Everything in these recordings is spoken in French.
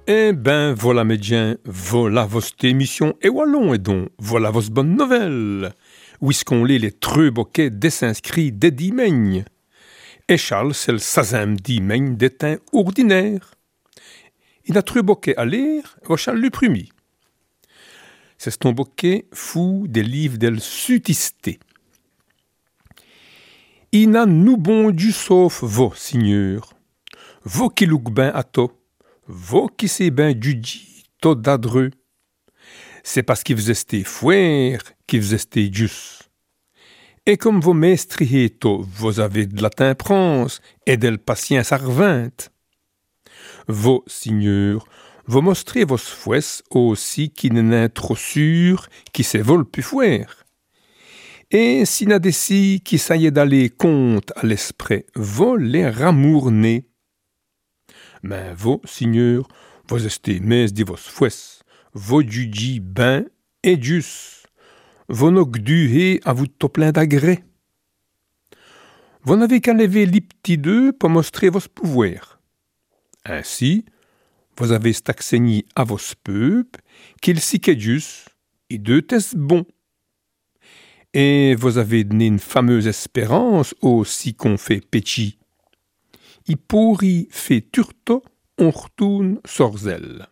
Eh ben, voilà médien, voilà votre émission et wallon et donc, voilà votre bonne nouvelle. Où est-ce qu'on lit les treux boquets des s'inscrits des dimaignes. Et Charles, c'est le 16e dimaigne des temps ordinaires. Il a treux boquets à lire, va Charles le premier. C'est ton bouquet fou des livres del sutisté. Il n'a nous bon du sauf vos, signeur. Vos qui look ben à to. Vos qui c'est ben du dit, to d'adreux. C'est parce qu'il vous esté fouer, qu'il vous esté jus. Et comme vos mestriers to, vous avez de la temprance et de la patience arvinte. Vos, signeurs, vous mostrez vos fouesses aussi qui n'est trop sûr, qui se volent plus fouer. Et si n'a décis qui s'aille d'aller compte à l'esprit, vos les ramournez. Mais vos, signeurs, vos estimez de vos fouesses, vos dudis ben et jus, vos nogduhés à vous to plein d'agrès. Vous n'avez qu'à lever les petits deux pour montrer vos pouvoirs. Ainsi, vous avez staxeni à vos peuples qu'ils s'y jus et deux tests bons. Et vous avez donné une fameuse espérance aussi qu'on fait petit. I pourri fait turto, on retourne sorzel.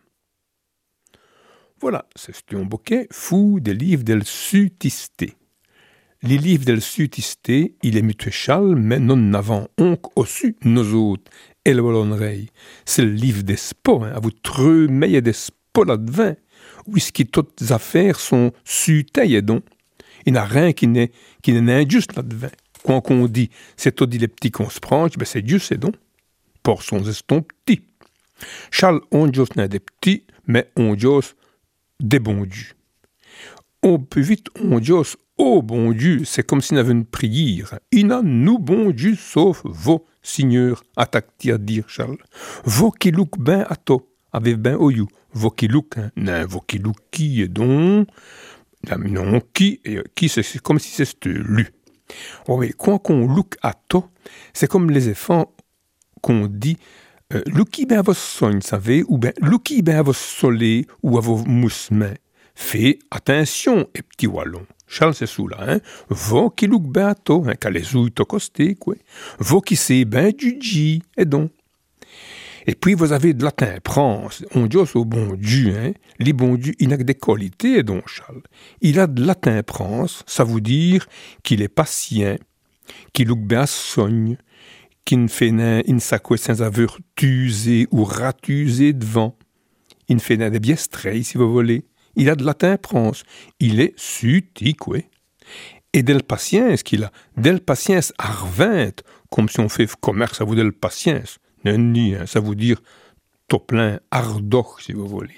Voilà, c'est un bouquet fou des livres del sutisté. Les livres del sutisté, il est mutuéchal, mais non n'avant onc aussi nous autres, et le volonnerie. C'est le livre des sports, à vous treux meilleur des sports là-devant, où ce qui toutes affaires sont suteilles donc. Il n'y a rien qui n'est injuste là-devant. Quand on dit, c'est tout dit les petits qu'on se prend, ben c'est juste, c'est donc. Pour son eston petit. Charles, on dit n'est des petits, mais on dit des bons dieux. On peut vite, on dit oh bon Dieu, c'est comme s'il avait une prière. Il n'a nous bon Dieu sauf vos, signeurs, attaque-t-il à dire Charles. Vos qui look ben à to, avec ben au you. Vos qui look, hein, non, vos qui look qui est donc. Non, qui c'est comme si c'était lu. Oh, oui, quand on look à to, c'est comme les enfants qu'on dit looky ben à vos soignes, savez, ou ben looky ben à vos soleils ou à vos moussements. Fais attention, et petit wallon. Charles, c'est sous là, hein. Vos qui look ben à to, hein, qu'à les ouilles to costé, quoi. Vos qui c'est ben du G, et donc. Et puis, vous avez de la temprance. On dit au bon Dieu, hein. Les bons dieux, il n'a que des qualités, donc, Charles. Il a de la temprance, ça veut dire qu'il est patient, qu'il look ben à soigne, qu'il ne fait n'a in sacoué sans avoir tusé ou ratusé devant. Il ne fait n'a des biestreilles, si vous voulez. Il a de la temprance. Il est sutique, oui. Et de la patience qu'il a. De la patience arvinte, comme si on fait commerce à vous de la patience. Ni, hein, ça veut dire tout plein ardoch, si vous voulez.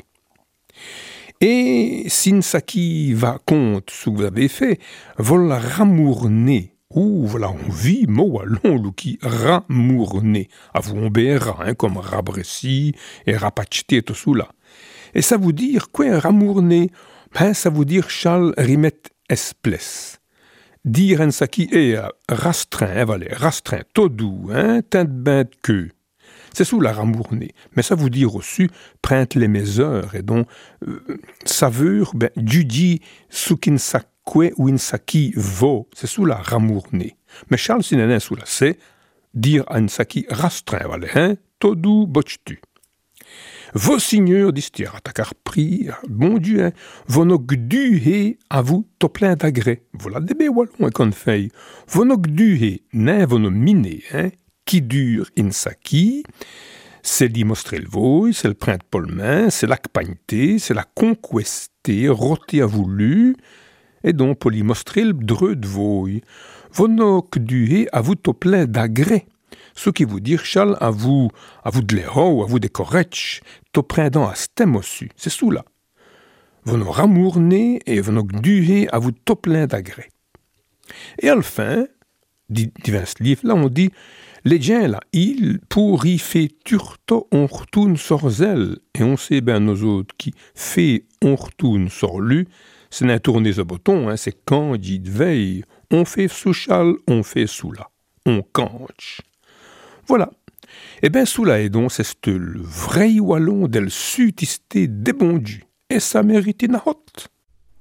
Et si ça qui va compte ce que vous avez fait, vous la ramournez. Ouh, voilà, on vit, mot allons, qui ramournez. À vous, on béra, hein, comme rabressi et rapachté, tout cela. Et ça veut dire quoi, ramourner? Ben, ça veut dire Charles rimet esplès. Dire en ça qui est rastreint, voilà, rastreint, tout doux, hein, teinte bain de queue. C'est sous la ramourner. Mais ça veut dire aussi printe les mesures et donc saveur, ben, du dit soukin sakwe ou in saki vaut. C'est sous la ramourner. Mais Charles Sinanen sous la c'est dire en saki rastreint, voilà, hein, tout doux, botchtu. Vos signeurs, disent-ils, attaquar pris, bon Dieu, hein, vos nogduhés à vous, to plein d'agrès. Voilà des béwallons qu'on fait. Vos nogduhés, n'est vos miné, hein, qui dure in saki, c'est d'y mostrer le voy, c'est le print polmain, c'est l'acpagnté, c'est la conquesté, roté à voulu, et donc pour l'y mostrer le dreux de voy. Vos nogduhés à vous, to plein d'agrès. Ce qui vous dire, Charles, à vous de l'héros, à vous des corretch, to prendant à stem aussi. C'est sous là. Vous nous ramournez et vous nous duhez à vous to plein d'agrès. Et enfin, dit ce livre, là, on dit, les gens, là, ils, pour y fait turto, on retourne sur zèle. Et on sait bien, nous autres, qui fait, on retourne sur lui, c'est un tourné ce bouton, hein, c'est quand dit de veille. On fait sous Charles, on fait sous là. On canche. Voilà, Eh ben, soula est donc, c'est le vrai wallon del sutiste des bon Dieu. Et ça mérite une hôte.